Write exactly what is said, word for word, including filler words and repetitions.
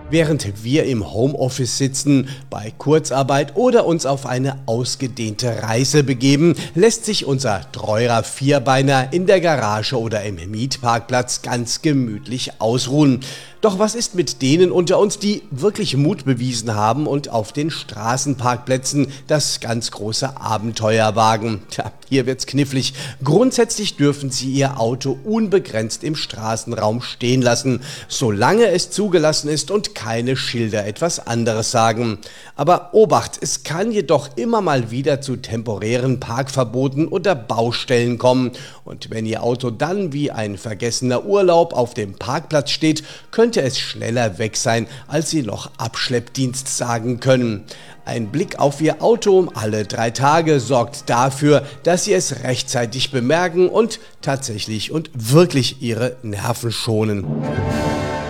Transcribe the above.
Während wir im Homeoffice sitzen, bei Kurzarbeit oder uns auf eine ausgedehnte Reise begeben, lässt sich unser treuer Vierbeiner in der Garage oder im Mietparkplatz ganz gemütlich ausruhen. Doch was ist mit denen unter uns, die wirklich Mut bewiesen haben und auf den Straßenparkplätzen das ganz große Abenteuer wagen? Tja, hier wird's knifflig. Grundsätzlich dürfen sie ihr Auto unbegrenzt im Straßenraum stehen lassen, solange es zugelassen ist und keine Schilder etwas anderes sagen. Aber Obacht, es kann jedoch immer mal wieder zu temporären Parkverboten oder Baustellen kommen. Und wenn Ihr Auto dann wie ein vergessener Urlaub auf dem Parkplatz steht, könnte es schneller weg sein, als Sie noch Abschleppdienst sagen können. Ein Blick auf Ihr Auto alle drei Tage sorgt dafür, dass Sie es rechtzeitig bemerken und tatsächlich und wirklich Ihre Nerven schonen.